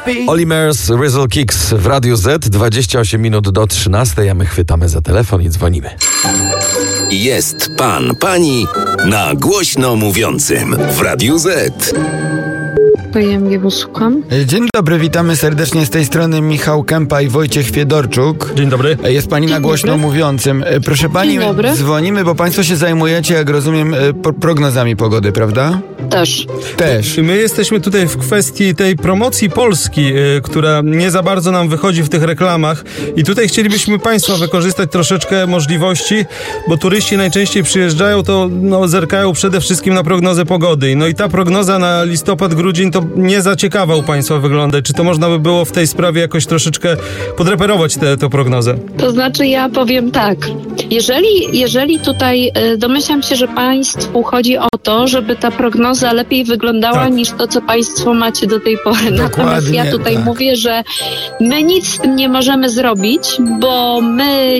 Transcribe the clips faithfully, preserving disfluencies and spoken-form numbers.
Olimers, Rizzle Kicks w Radiu Z, dwadzieścia osiem minut do trzynastej, a my chwytamy za telefon i dzwonimy. Jest pan, pani na głośno mówiącym w Radiu Z. P M G, bo słucham. Dzień dobry, witamy serdecznie z tej strony Michał Kępa i Wojciech Fiedorczuk. Dzień dobry. Jest pani Dzień na głośno dobry. mówiącym. Proszę pani, Dzień dobry. dzwonimy, bo państwo się zajmujecie, jak rozumiem, pro- prognozami pogody, prawda? Też. Też. My jesteśmy tutaj w kwestii tej promocji Polski, y, która nie za bardzo nam wychodzi w tych reklamach i tutaj chcielibyśmy państwa wykorzystać troszeczkę możliwości, bo turyści najczęściej przyjeżdżają, to no, zerkają przede wszystkim na prognozę pogody. No i ta prognoza na listopad, grudzień to nie za ciekawa u państwa wygląda. Czy to można by było w tej sprawie jakoś troszeczkę podreperować tę tę prognozę? To znaczy ja powiem tak. Jeżeli, jeżeli tutaj y, domyślam się, że państwu chodzi o to, żeby ta prognoza lepiej wyglądała Tak. niż to, co państwo macie do tej pory. Natomiast ja tutaj tak. mówię, że my nic z tym nie możemy zrobić, bo my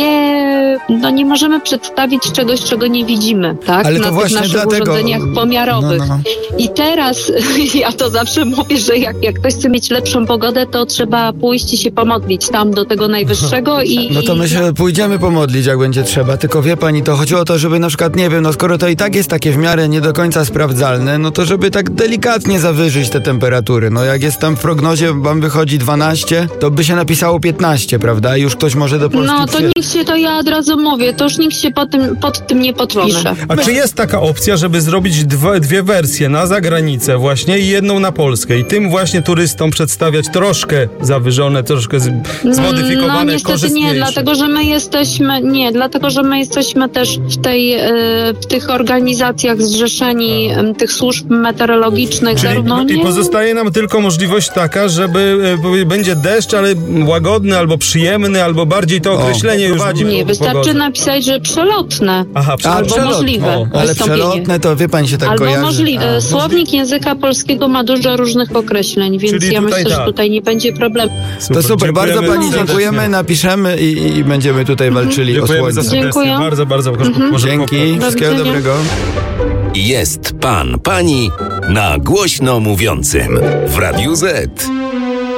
nie, no nie możemy przedstawić czegoś, czego nie widzimy, tak? Ale to na tych właśnie naszych dlatego- urządzeniach pomiarowych. No, no. I teraz ja to zawsze mówię, że jak, jak ktoś chce mieć lepszą pogodę, to trzeba pójść i się pomodlić tam do tego najwyższego i... No to my się pójdziemy pomodlić, jak będzie trzeba. Tylko wie pani, to chodziło o to, żeby na przykład, nie wiem, no skoro to i tak jest takie w miarę nie do końca sprawdzalne, no to żeby tak delikatnie zawyżyć te temperatury. No jak jest tam w prognozie, wam wychodzi dwanaście, to by się napisało piętnaście, prawda? I już ktoś może do Polski No to przyjechać. nikt się, to ja od razu mówię, to już nikt się pod tym, pod tym nie podpisze. A czy jest taka opcja, żeby zrobić dwa, dwie wersje na zagranicę właśnie i jedną na Polskę i tym właśnie turystom przedstawiać troszkę zawyżone, troszkę z, zmodyfikowane, No niestety korzystniejsze? nie, dlatego że my jesteśmy, nie, dlatego że my jesteśmy też w tej, e, w tych organizacjach zrzeszeni, em, tych służb meteorologicznych, Czyli zarówno i nie... pozostaje nam tylko możliwość taka, żeby e, będzie deszcz, ale łagodny, albo przyjemny, albo bardziej to określenie już wadzi Nie, po- wystarczy pogody. napisać, że przelotne. Aha, A, przelotne. Albo przelotne. możliwe O, ale wystąpienie. przelotne to wie pani się tak Albo kojarzy. możliwe. A, Słownik języka polskiego ma dużo różnych określeń, więc Czyli ja tutaj myślę, tak. że tutaj nie będzie problemu. To super, bardzo Dziękujemy pani serdecznie. dziękujemy, napiszemy i, i będziemy tutaj walczyli o Dziękujemy za słońce. sugestię. Dziękuję. Bardzo, bardzo. Może Dzięki, Do wszystkiego widzenia. dobrego. Jest pan, pani na głośno mówiącym w Radiu Z.